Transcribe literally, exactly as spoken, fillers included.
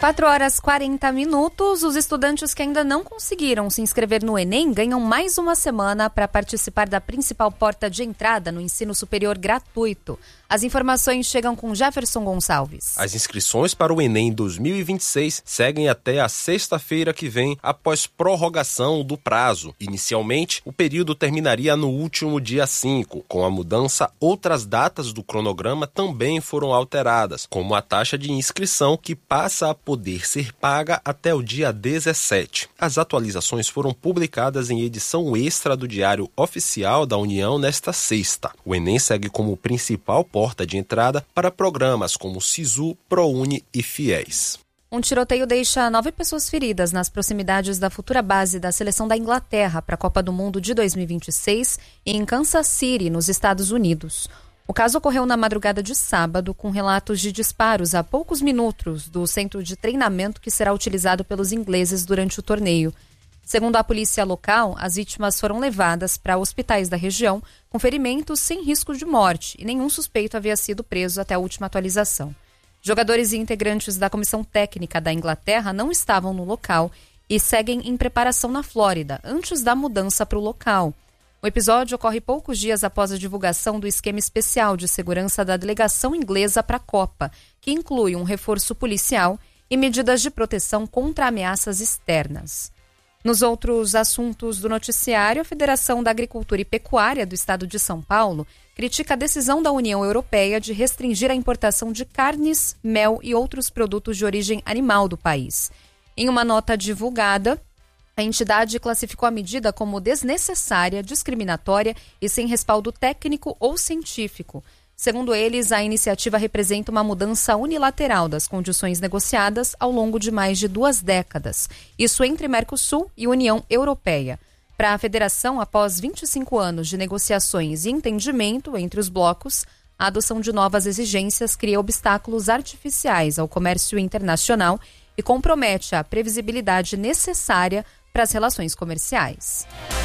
quatro horas e quarenta minutos, os estudantes que ainda não conseguiram se inscrever no Enem ganham mais uma semana para participar da principal porta de entrada no ensino superior gratuito. As informações chegam com Jefferson Gonçalves. As inscrições para o Enem dois mil e vinte e seis seguem até a sexta-feira que vem, após prorrogação do prazo. Inicialmente, o período terminaria no último dia cinco. Com a mudança, outras datas do cronograma também foram alteradas, como a taxa de inscrição, que passa a poder ser paga até o dia dezessete. As atualizações foram publicadas em edição extra do Diário Oficial da União nesta sexta. O Enem segue como principal porta de entrada para programas como SISU, ProUni e FIES. Um tiroteio deixa nove pessoas feridas nas proximidades da futura base da seleção da Inglaterra para a Copa do Mundo de dois mil e vinte e seis em Kansas City, nos Estados Unidos. O caso ocorreu na madrugada de sábado, com relatos de disparos a poucos minutos do centro de treinamento que será utilizado pelos ingleses durante o torneio. Segundo a polícia local, as vítimas foram levadas para hospitais da região com ferimentos sem risco de morte e nenhum suspeito havia sido preso até a última atualização. Jogadores e integrantes da comissão técnica da Inglaterra não estavam no local e seguem em preparação na Flórida, antes da mudança para o local. O episódio ocorre poucos dias após a divulgação do esquema especial de segurança da delegação inglesa para a Copa, que inclui um reforço policial e medidas de proteção contra ameaças externas. Nos outros assuntos do noticiário, a Federação da Agricultura e Pecuária do Estado de São Paulo critica a decisão da União Europeia de restringir a importação de carnes, mel e outros produtos de origem animal do país. Em uma nota divulgada, a entidade classificou a medida como desnecessária, discriminatória e sem respaldo técnico ou científico. Segundo eles, a iniciativa representa uma mudança unilateral das condições negociadas ao longo de mais de duas décadas, isso entre Mercosul e União Europeia. Para a federação, após vinte e cinco anos de negociações e entendimento entre os blocos, a adoção de novas exigências cria obstáculos artificiais ao comércio internacional e compromete a previsibilidade necessária para as relações comerciais.